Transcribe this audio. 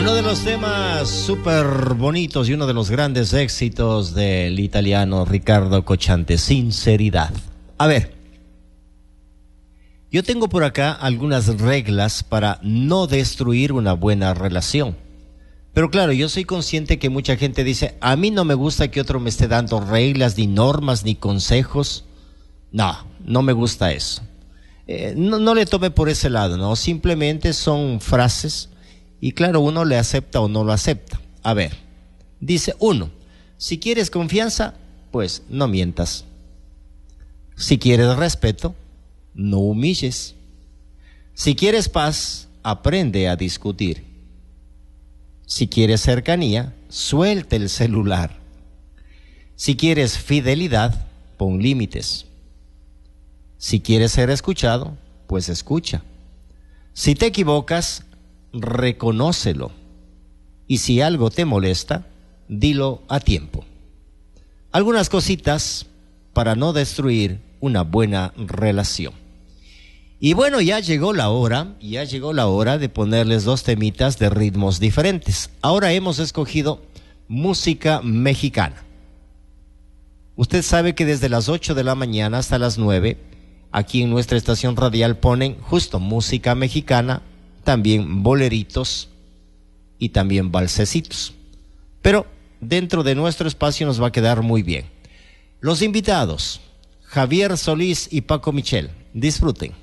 Uno de los temas súper bonitos y uno de los grandes éxitos del italiano Riccardo Cocciante, Sinceridad. A ver, yo tengo por acá algunas reglas para no destruir una buena relación. Pero claro, yo soy consciente que mucha gente dice, a mí no me gusta que otro me esté dando reglas, ni normas, ni consejos. No, no me gusta eso. No le tome por ese lado, ¿no? Simplemente son frases y claro, uno le acepta o no lo acepta. A ver, dice uno, si quieres confianza, pues no mientas. Si quieres respeto, no humilles. Si quieres paz, aprende a discutir. Si quieres cercanía, suelte el celular. Si quieres fidelidad, pon límites. Si quieres ser escuchado, pues escucha. Si te equivocas, reconócelo. Y si algo te molesta, dilo a tiempo. Algunas cositas para no destruir una buena relación. Y bueno, ya llegó la hora de ponerles dos temitas de ritmos diferentes. Ahora hemos escogido música mexicana. Usted sabe que desde las 8 de la mañana hasta las 9, aquí en nuestra estación radial ponen justo música mexicana, también boleritos y también valsecitos. Pero dentro de nuestro espacio nos va a quedar muy bien. Los invitados, Javier Solís y Paco Michel, disfruten.